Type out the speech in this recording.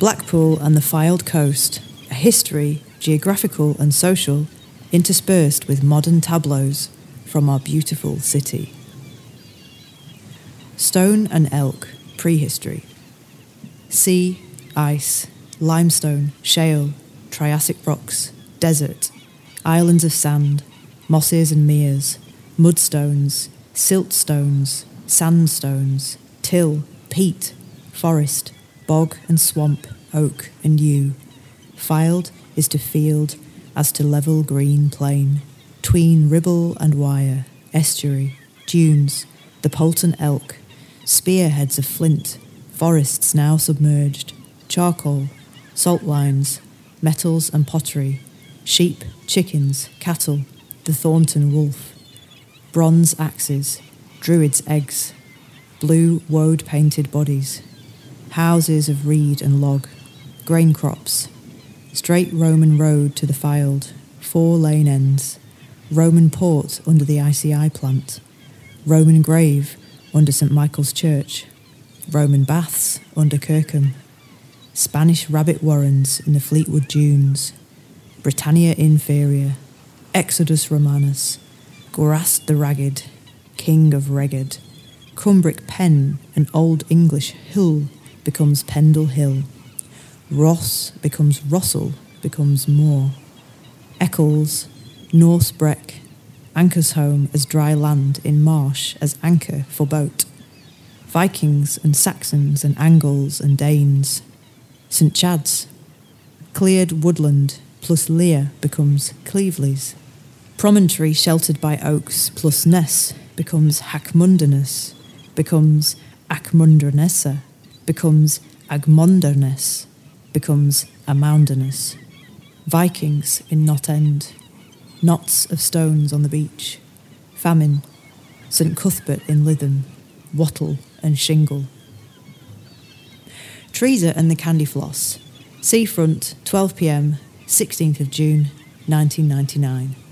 Blackpool and the Fylde Coast, a history, geographical and social, interspersed with modern tableaus from our beautiful city. Stone and Elk, prehistory. Sea, ice, limestone, shale, Triassic rocks, desert, islands of sand, mosses and meres, mudstones, siltstones, sandstones, till, peat, forest, bog and swamp, oak and yew. Fylde is to field as to level green plain, tween ribble and wire, estuary, dunes, the Poulton elk, spearheads of flint, forests now submerged, charcoal, salt lines, metals and pottery, sheep, chickens, cattle, the Thornton wolf, bronze axes, druids' eggs, blue woad-painted bodies, houses of reed and log, grain crops, straight Roman road to the Fylde, 4 lane ends, Roman port under the ICI plant, Roman grave under St Michael's Church, Roman baths under Kirkham, Spanish rabbit warrens in the Fleetwood Dunes, Britannia Inferior, Exodus Romanus, Gorast the Ragged, King of Reged, Cumbric Pen and Old English Hill becomes Pendle Hill, Ross becomes Rossel, becomes Moor, Eccles, Norse Breck, Ankersholm as dry land in marsh as anchor for boat, Vikings and Saxons and Angles and Danes, St Chad's, cleared woodland plus Lear becomes Cleveleys, promontory sheltered by oaks plus Ness becomes Hackmundanus, becomes Ackmundernessa, becomes Agmonderness, becomes Amounderness. Vikings in Knot End, knots of stones on the beach, famine, St Cuthbert in Lytham, wattle and shingle. Teresa and the Candy Floss, Seafront, 12 p.m, 16th of June, 1999.